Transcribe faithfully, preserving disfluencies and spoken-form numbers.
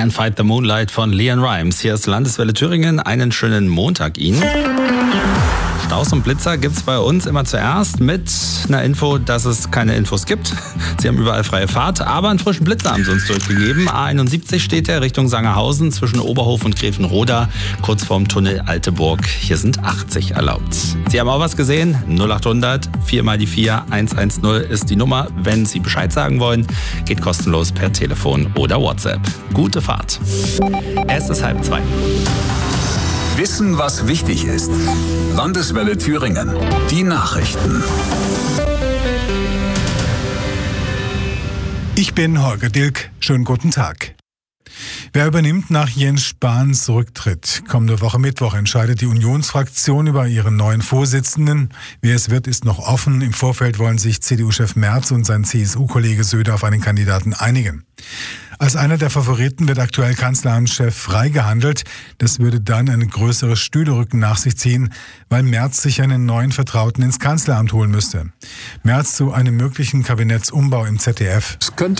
Can't Fight the Moonlight von Leon Rimes. Hier ist Landeswelle Thüringen. Einen schönen Montag Ihnen. Staus und Blitzer gibt's bei uns immer zuerst mit einer Info, dass es keine Infos gibt. Sie haben überall freie Fahrt, aber einen frischen Blitzer haben sie uns durchgegeben. A einundsiebzig steht der Richtung Sangerhausen zwischen Oberhof und Grevenroda, kurz vorm Tunnel Alteburg. Hier sind achtzig erlaubt. Sie haben auch was gesehen? null achthundert vier mal die vier eins eins null ist die Nummer. Wenn Sie Bescheid sagen wollen, geht kostenlos per Telefon oder WhatsApp. Gute Fahrt. Es ist halb zwei. Wissen, was wichtig ist. Landeswelle Thüringen. Die Nachrichten. Ich bin Holger Dilk. Schönen guten Tag. Wer übernimmt nach Jens Spahns Rücktritt? Kommende Woche Mittwoch entscheidet die Unionsfraktion über ihren neuen Vorsitzenden. Wer es wird, ist noch offen. Im Vorfeld wollen sich C D U-Chef Merz und sein C S U-Kollege Söder auf einen Kandidaten einigen. Als einer der Favoriten wird aktuell Kanzleramtschef Frey gehandelt. Das würde dann ein größeres Stühlerücken nach sich ziehen, weil Merz sich einen neuen Vertrauten ins Kanzleramt holen müsste. Merz zu einem möglichen Kabinettsumbau im Z D F. Es könnte